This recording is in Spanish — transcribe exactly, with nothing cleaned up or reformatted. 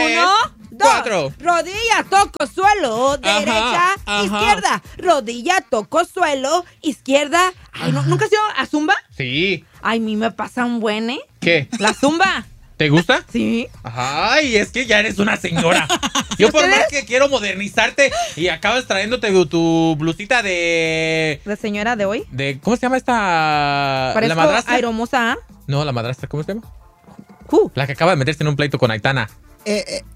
Uno, dos. cuatro. Rodilla, toco suelo. Ajá, Derecha, ajá. izquierda. Rodilla, toco suelo. Izquierda. Ay, ¿no- ¿nunca has ido a Zumba? Sí. Ay, a mí me pasa un buen, ¿eh? ¿Qué? La Zumba. ¿Te gusta? Sí. Ay, es que ya eres una señora. Yo por más que quiero modernizarte y acabas trayéndote tu, tu blusita de... ¿La señora de hoy? de ¿cómo se llama esta? Parezco ¿La madrastra? aeromosa. No, la madrastra, ¿cómo se llama? Uh. La que acaba de meterse en un pleito con Aitana. Eh, eh,